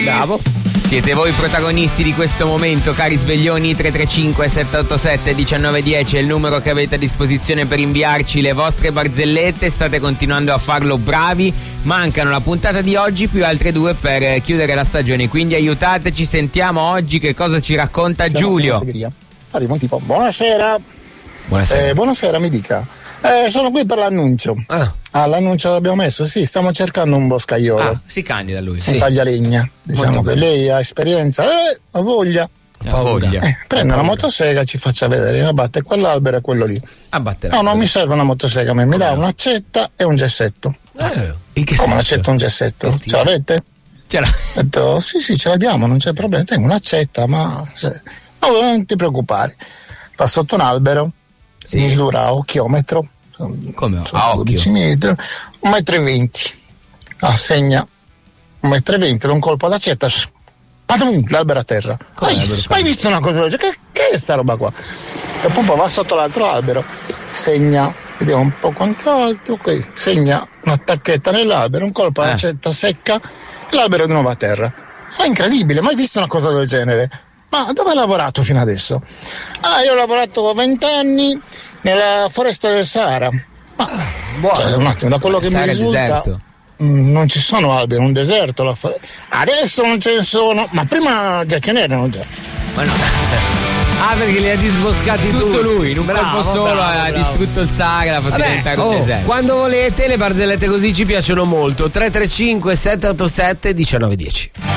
Bravo. Siete voi protagonisti di questo momento, cari sveglioni. 335 787 1910 è il numero che avete a disposizione per inviarci le vostre barzellette. State continuando a farlo, bravi. Mancano la puntata di oggi più altre due per chiudere la stagione, quindi aiutateci. Sentiamo oggi che cosa ci racconta Giulio. Arriva un tipo: buonasera. Buonasera, mi dica. Sono qui per l'annuncio. L'annuncio l'abbiamo messo? Sì, stiamo cercando un boscaiolo. Si candida lui. Un taglialegna. Diciamo che lei ha esperienza, ha voglia. Prende una motosega, ci faccia vedere, abbatte quell'albero e quello lì. No, non mi serve una motosega, mi dà un'accetta e un gessetto. In che Come senso? un'accetta e un gessetto? Ce l'avete? Ce l'ha. Ho detto, sì, ce l'abbiamo, non c'è problema. Tengo un'accetta, ma non ti preoccupare. Va sotto un albero, misura a occhiometro. Come a occhio? 12 metri, 1,20 m. Segna 1,20 m da un colpo d'accetta. L'albero a terra. Hai visto una cosa? Che è sta roba qua? E poi va sotto l'altro albero, segna, vediamo un po' quanto alto, segna una tacchetta nell'albero, un colpo d'accetta secca, l'albero di nuovo a terra. È incredibile, mai visto una cosa del genere? Ma dove hai lavorato fino adesso? Io ho lavorato 20 anni nella foresta del Sahara. Un attimo, da quello che mi risulta non ci sono alberi, un deserto. Adesso non ce ne sono, ma prima già ce n'erano già. Ma no. Perché li ha disboscati tutto lui, in un colpo solo ha distrutto il Sahara, l'ha fatto diventare un deserto. Quando volete, le barzellette così ci piacciono molto. 335 787 1910.